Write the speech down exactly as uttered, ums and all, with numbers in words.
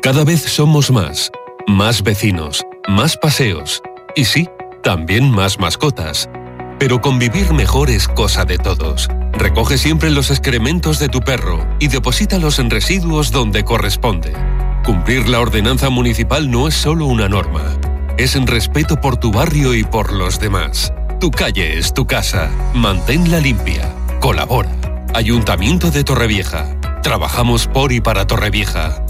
Cada vez somos más. Más vecinos, más paseos. Y sí, también más mascotas. Pero convivir mejor es cosa de todos. Recoge siempre los excrementos de tu perro y deposítalos en residuos donde corresponde. Cumplir la ordenanza municipal no es solo una norma. Es en respeto por tu barrio y por los demás. Tu calle es tu casa. Manténla limpia. Colabora. Ayuntamiento de Torrevieja. Trabajamos por y para Torrevieja.